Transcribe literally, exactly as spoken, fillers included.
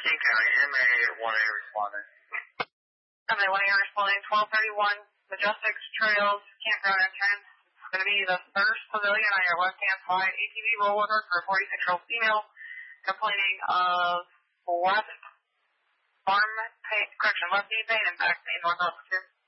King County, M A one A responding. M A one A responding, twelve thirty-one, Majestics Trails, campground entrance. It's going to be the first pavilion on your left-hand side. A T V rollover for a forty-six-year-old female complaining of left arm pain, correction, left knee pain and back pain, north altitude.